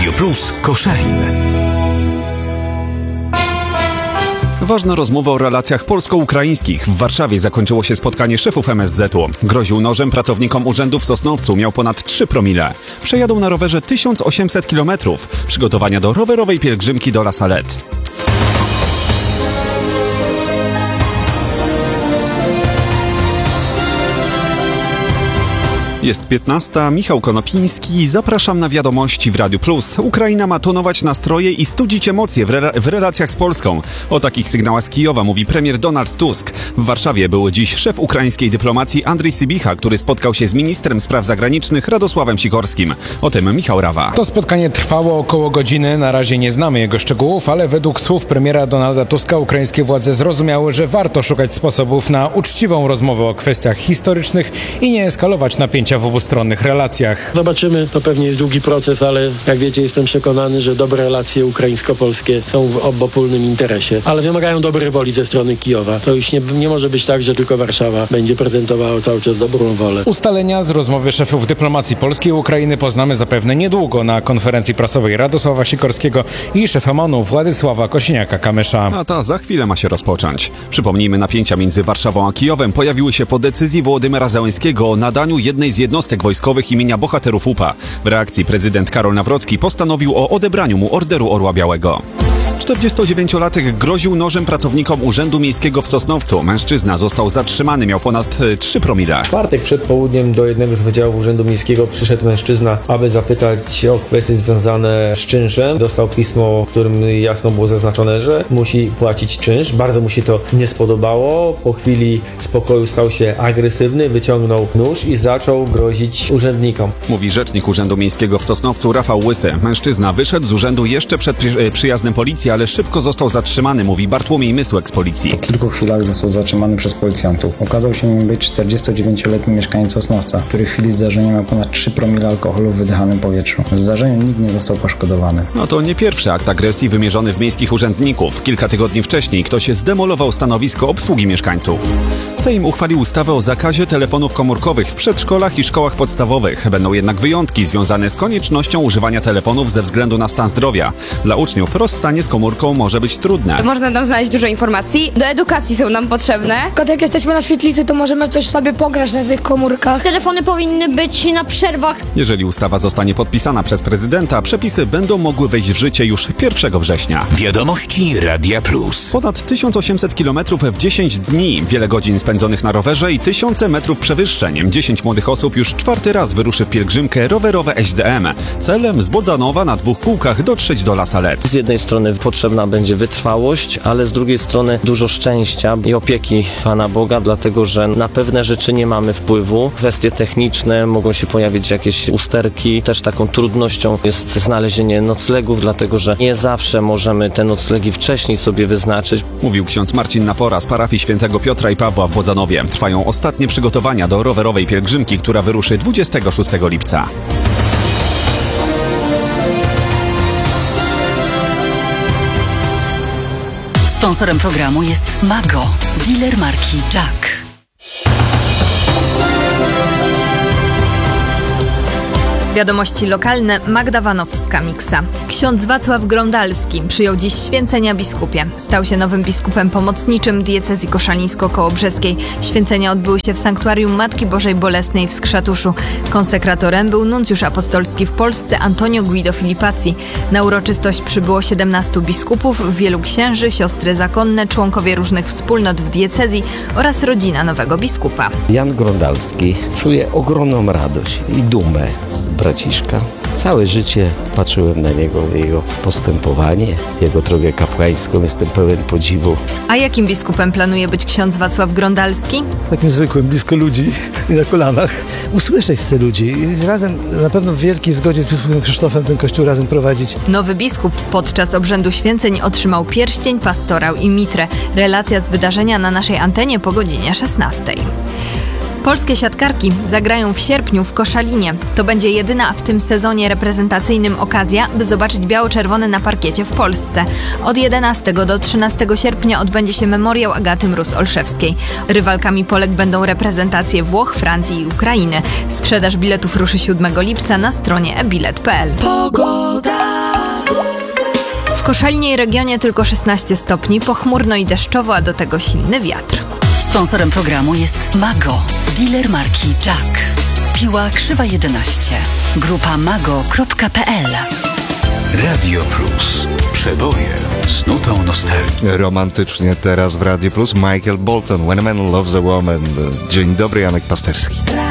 Radio Plus Koszalin. Ważna rozmowa o relacjach polsko-ukraińskich. W Warszawie zakończyło się spotkanie szefów MSZ-u. Groził nożem pracownikom urzędu w Sosnowcu. Miał ponad 3 promile. Przejadą na rowerze 1800 km. Przygotowania do rowerowej pielgrzymki do La Salette. Jest 15. Michał Konopiński. Zapraszam na wiadomości w Radiu Plus. Ukraina ma tonować nastroje i studzić emocje w relacjach z Polską. O takich sygnałach z Kijowa mówi premier Donald Tusk. W Warszawie był dziś szef ukraińskiej dyplomacji Andrii Sybicha, który spotkał się z ministrem spraw zagranicznych Radosławem Sikorskim. O tym Michał Rawa. To spotkanie trwało około godziny. Na razie nie znamy jego szczegółów, ale według słów premiera Donalda Tuska ukraińskie władze zrozumiały, że warto szukać sposobów na uczciwą rozmowę o kwestiach historycznych i nie eskalować napięcia w obustronnych relacjach. Zobaczymy, to pewnie jest długi proces, ale jak wiecie, jestem przekonany, że dobre relacje ukraińsko-polskie są w obopólnym interesie, ale wymagają dobrej woli ze strony Kijowa. To już nie może być tak, że tylko Warszawa będzie prezentowała cały czas dobrą wolę. Ustalenia z rozmowy szefów dyplomacji Polski i Ukrainy poznamy zapewne niedługo na konferencji prasowej Radosława Sikorskiego i szefa MON-u Władysława Kosiniaka-Kamysza. A ta za chwilę ma się rozpocząć. Przypomnijmy, napięcia między Warszawą a Kijowem pojawiły się po decyzji Wołodymyra Zełenskiego o nadaniu jednej z jednostek wojskowych imienia bohaterów UPA. W reakcji prezydent Karol Nawrocki postanowił o odebraniu mu Orderu Orła Białego. 49-latek groził nożem pracownikom Urzędu Miejskiego w Sosnowcu. Mężczyzna został zatrzymany, miał ponad 3 promile. W czwartek przed południem do jednego z wydziałów Urzędu Miejskiego przyszedł mężczyzna, aby zapytać o kwestie związane z czynszem. Dostał pismo, w którym jasno było zaznaczone, że musi płacić czynsz. Bardzo mu się to nie spodobało. Po chwili spokoju stał się agresywny, wyciągnął nóż i zaczął grozić urzędnikom. Mówi rzecznik Urzędu Miejskiego w Sosnowcu Rafał Łysy. Mężczyzna wyszedł z urzędu jeszcze przed przyjazdem policji, ale szybko został zatrzymany, mówi Bartłomiej Mysłek z policji. Po kilku chwilach został zatrzymany przez policjantów. Okazał się nim być 49-letni mieszkaniec Sosnowca, który w chwili zdarzenia miał ponad 3 promile alkoholu w wydychanym powietrzu. W zdarzeniu nikt nie został poszkodowany. No to nie pierwszy akt agresji wymierzony w miejskich urzędników. Kilka tygodni wcześniej ktoś zdemolował stanowisko obsługi mieszkańców. Sejm uchwalił ustawę o zakazie telefonów komórkowych w przedszkolach i szkołach podstawowych. Będą jednak wyjątki związane z koniecznością używania telefonów ze względu na stan zdrowia. Dla uczniów rozstanie z komórką może być trudne. Można tam znaleźć dużo informacji. Do edukacji są nam potrzebne. Jak jesteśmy na świetlicy, to możemy coś sobie pograć na tych komórkach. Telefony powinny być na przerwach. Jeżeli ustawa zostanie podpisana przez prezydenta, przepisy będą mogły wejść w życie już 1 września. Wiadomości Radia Plus. Ponad 1800 km w 10 dni, wiele godzin spędzonych na rowerze i tysiące metrów przewyższeń. 10 młodych osób już 4. raz wyruszy w pielgrzymkę rowerowe HDM. Celem z Bodzanowa na 2 kółkach dotrzeć do La Salette. Z jednej strony potrzebna będzie wytrwałość, ale z drugiej strony dużo szczęścia i opieki Pana Boga, dlatego że na pewne rzeczy nie mamy wpływu. Kwestie techniczne, mogą się pojawić jakieś usterki. Też taką trudnością jest znalezienie noclegów, dlatego że nie zawsze możemy te noclegi wcześniej sobie wyznaczyć. Mówił ksiądz Marcin Napora z parafii świętego Piotra i Pawła w Bodzanowie. Trwają ostatnie przygotowania do rowerowej pielgrzymki, która wyruszy 26 lipca. Sponsorem programu jest Mago, dealer marki Jack. Wiadomości lokalne, Magda Wanowska-Miksa. Ksiądz Wacław Grondalski przyjął dziś święcenia biskupie. Stał się nowym biskupem pomocniczym diecezji koszalińsko-kołobrzeskiej. Święcenia odbyły się w sanktuarium Matki Bożej Bolesnej w Skrzatuszu. Konsekratorem był nuncjusz apostolski w Polsce Antonio Guido Filipazzi. Na uroczystość przybyło 17 biskupów, wielu księży, siostry zakonne, członkowie różnych wspólnot w diecezji oraz rodzina nowego biskupa. Jan Grondalski czuje ogromną radość i dumę z braciszka. Całe życie patrzyłem na niego, jego postępowanie, jego drogę kapłańską. Jestem pełen podziwu. A jakim biskupem planuje być ksiądz Wacław Grondalski? Takim zwykłym, blisko ludzi i na kolanach. Usłyszeć chcę ludzi i razem, na pewno w wielkiej zgodzie z biskupem Krzysztofem ten kościół razem prowadzić. Nowy biskup podczas obrzędu święceń otrzymał pierścień, pastorał i mitrę. Relacja z wydarzenia na naszej antenie po godzinie 16. Polskie siatkarki zagrają w sierpniu w Koszalinie. To będzie jedyna w tym sezonie reprezentacyjnym okazja, by zobaczyć biało-czerwone na parkiecie w Polsce. Od 11 do 13 sierpnia odbędzie się memoriał Agaty Mróz-Olszewskiej. Rywalkami Polek będą reprezentacje Włoch, Francji i Ukrainy. Sprzedaż biletów ruszy 7 lipca na stronie ebilet.pl. Pogoda. W Koszalinie i regionie tylko 16 stopni, pochmurno i deszczowo, a do tego silny wiatr. Sponsorem programu jest Mago, dealer marki Jack. Piła Krzywa 11. Grupa mago.pl. Radio Plus. Przeboje z nutą nostalgii. Romantycznie teraz w Radio Plus Michael Bolton, When a Man Loves a Woman. Dzień dobry, Janek Pasterski.